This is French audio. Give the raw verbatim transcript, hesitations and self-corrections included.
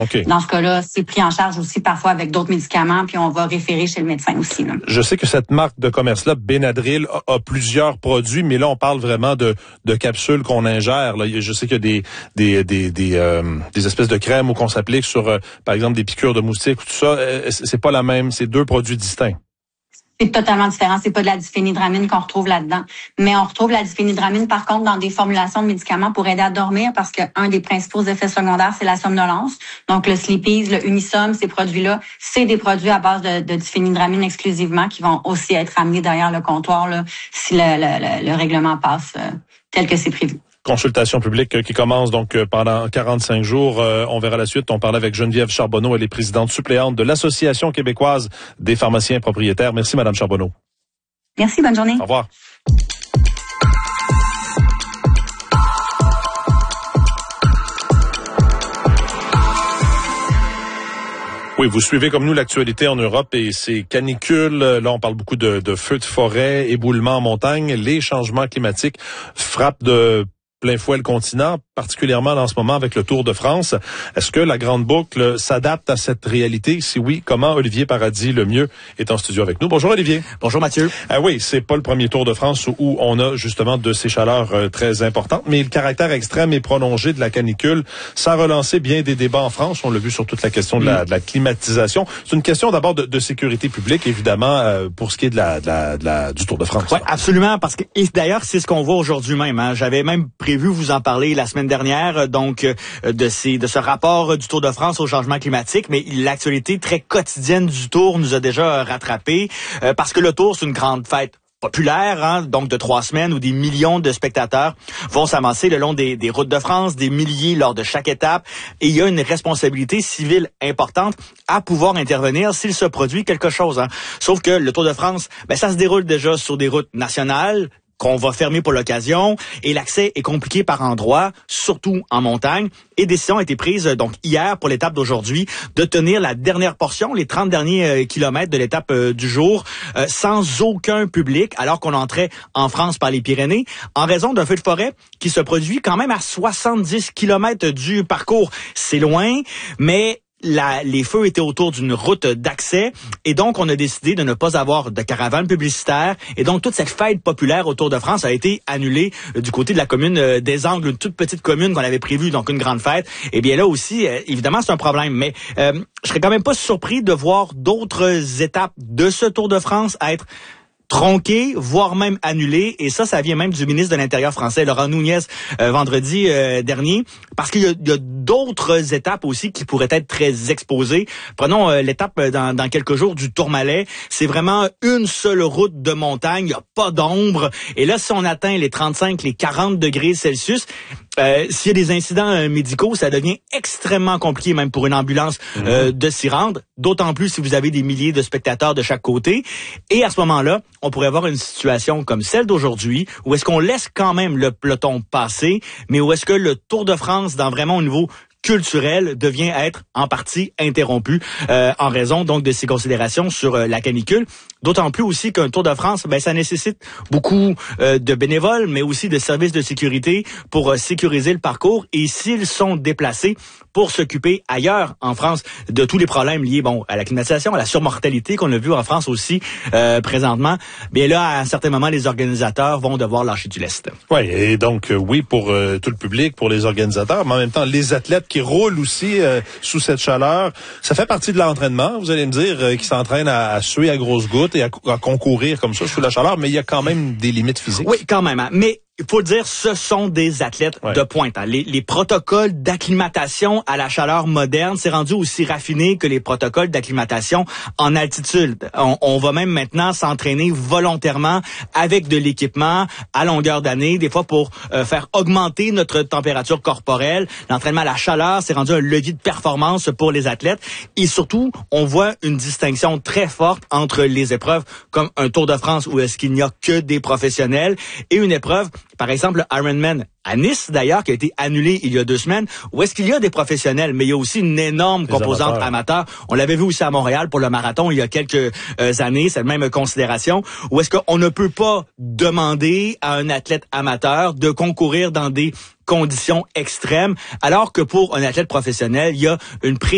Okay. Dans ce cas-là, c'est pris en charge aussi parfois avec d'autres médicaments, puis on va référer chez le médecin aussi. Là. Je sais que cette marque de commerce-là, Benadryl, a, a plusieurs produits, mais là, on parle vraiment de, de capsules qu'on ingère. Là. Je sais qu'il y a des des des des, euh, des espèces de crèmes où qu'on s'applique sur, euh, par exemple, des piqûres de moustiques ou tout ça. Euh, c'est pas la même, c'est deux produits distincts. C'est totalement différent. C'est pas de la diphénidramine qu'on retrouve là-dedans. Mais on retrouve la diphénidramine, par contre, dans des formulations de médicaments pour aider à dormir parce qu'un des principaux effets secondaires, c'est la somnolence. Donc, le Sleepies, le Unisom, ces produits-là, c'est des produits à base de, de diphénidramine exclusivement qui vont aussi être amenés derrière le comptoir là, si le, le, le, le règlement passe euh, tel que c'est prévu. Consultation publique qui commence donc pendant quarante-cinq jours. Euh, on verra la suite. On parle avec Geneviève Charbonneau. Elle est présidente suppléante de l'Association québécoise des pharmaciens propriétaires. Merci, Madame Charbonneau. Merci, bonne journée. Au revoir. Oui, vous suivez comme nous l'actualité en Europe et ces canicules. Là, on parle beaucoup de, de feux de forêt, éboulements en montagne. Les changements climatiques frappent de plein fouet le continent, particulièrement en ce moment avec le Tour de France. Est-ce que la Grande Boucle s'adapte à cette réalité? Si oui, comment? Olivier Paradis, le mieux, est en studio avec nous. Bonjour Olivier. Bonjour Mathieu. Ah oui, c'est pas le premier Tour de France où on a justement de ces chaleurs euh, très importantes, mais le caractère extrême et prolongé de la canicule, ça a relancé bien des débats en France. On l'a vu sur toute la question de la, de la climatisation. C'est une question d'abord de, de sécurité publique, évidemment, euh, pour ce qui est de la, de la, de la, du Tour de France. Oui, absolument, parce que et d'ailleurs, c'est ce qu'on voit aujourd'hui même. Hein. J'avais même prévu vous en parler la semaine dernière, donc de ces de ce rapport du Tour de France au changement climatique, mais l'actualité très quotidienne du Tour nous a déjà rattrapés, euh, parce que le Tour, c'est une grande fête populaire, hein, donc de trois semaines où des millions de spectateurs vont s'amasser le long des, des routes de France, des milliers lors de chaque étape, et il y a une responsabilité civile importante à pouvoir intervenir s'il se produit quelque chose. Hein. Sauf que le Tour de France, ben ça se déroule déjà sur des routes nationales, qu'on va fermer pour l'occasion, et l'accès est compliqué par endroits, surtout en montagne. Et décision a été prise donc hier pour l'étape d'aujourd'hui de tenir la dernière portion, les trente derniers euh, kilomètres de l'étape euh, du jour, euh, sans aucun public, alors qu'on entrait en France par les Pyrénées, en raison d'un feu de forêt qui se produit quand même à soixante-dix kilomètres du parcours. C'est loin, mais La, les feux étaient autour d'une route d'accès et donc on a décidé de ne pas avoir de caravane publicitaire et donc toute cette fête populaire au Tour de France a été annulée euh, du côté de la commune euh, des Angles, une toute petite commune qu'on avait prévue, donc une grande fête. Et bien là aussi, euh, évidemment, c'est un problème, mais euh, je serais quand même pas surpris de voir d'autres étapes de ce Tour de France être tronqué, voire même annulé, et ça, ça vient même du ministre de l'Intérieur français, Laurent Nunez, euh, vendredi euh, dernier, parce qu'il y a, il y a d'autres étapes aussi qui pourraient être très exposées. Prenons euh, l'étape dans, dans quelques jours du Tourmalet. C'est vraiment une seule route de montagne, il n'y a pas d'ombre, et là, si on atteint les trente-cinq, les quarante degrés Celsius, Euh, s'il y a des incidents euh, médicaux, ça devient extrêmement compliqué, même pour une ambulance, mmh. euh, de s'y rendre, d'autant plus si vous avez des milliers de spectateurs de chaque côté. Et à ce moment-là, on pourrait avoir une situation comme celle d'aujourd'hui, où est-ce qu'on laisse quand même le peloton passer, mais où est-ce que le Tour de France, dans vraiment au niveau culturel, devient être en partie interrompu euh, en raison donc de ces considérations sur euh, la canicule. D'autant plus aussi qu'un Tour de France, ben ça nécessite beaucoup euh, de bénévoles, mais aussi de services de sécurité pour euh, sécuriser le parcours. Et s'ils sont déplacés pour s'occuper ailleurs en France de tous les problèmes liés bon à la climatisation, à la surmortalité qu'on a vu en France aussi euh, présentement, bien là, à un certain moment, les organisateurs vont devoir lâcher du lest. Oui, et donc euh, oui pour euh, tout le public, pour les organisateurs, mais en même temps les athlètes qui roulent aussi euh, sous cette chaleur. Ça fait partie de l'entraînement, vous allez me dire, euh, qui s'entraînent à, à suer à grosses gouttes et à, à concourir comme ça sous la chaleur, mais il y a quand même des limites physiques. Oui, quand même, hein. Mais il faut le dire, ce sont des athlètes ouais. de pointe. Hein. Les, les protocoles d'acclimatation à la chaleur moderne, c'est rendu aussi raffiné que les protocoles d'acclimatation en altitude. On, on va même maintenant s'entraîner volontairement avec de l'équipement à longueur d'année, des fois pour euh, faire augmenter notre température corporelle. L'entraînement à la chaleur, c'est rendu un levier de performance pour les athlètes. Et surtout, on voit une distinction très forte entre les épreuves comme un Tour de France où est-ce qu'il n'y a que des professionnels et une épreuve, par exemple, Ironman à Nice, d'ailleurs, qui a été annulé il y a deux semaines, où est-ce qu'il y a des professionnels, mais il y a aussi une énorme des composante amateurs. amateur. On l'avait vu aussi à Montréal pour le marathon il y a quelques euh, années, c'est la même considération, où est-ce qu'on ne peut pas demander à un athlète amateur de concourir dans des conditions extrêmes, alors que pour un athlète professionnel, il y a une prise